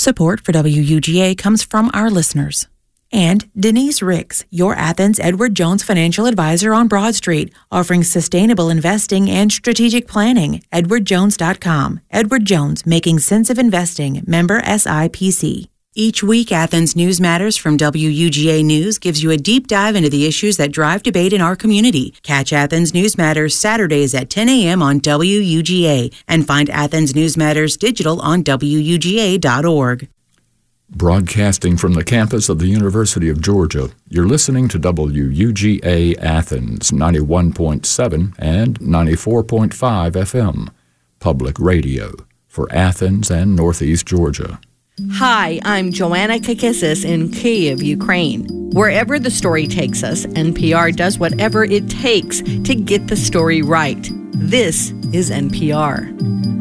Support for WUGA comes from our listeners. And Denise Ricks, your Athens Edward Jones financial advisor on Broad Street, offering sustainable investing and strategic planning. EdwardJones.com. Edward Jones, making sense of investing. Member SIPC. Each week, Athens News Matters from WUGA News gives you a deep dive into the issues that drive debate in our community. Catch Athens News Matters Saturdays at 10 a.m. on WUGA and find Athens News Matters digital on WUGA.org. Broadcasting from the campus of the University of Georgia, you're listening to WUGA Athens 91.7 and 94.5 FM, public radio for Athens and Northeast Georgia. Hi, I'm Joanna Kakissis in Kyiv, Ukraine. Wherever the story takes us, NPR does whatever it takes to get the story right. This is NPR.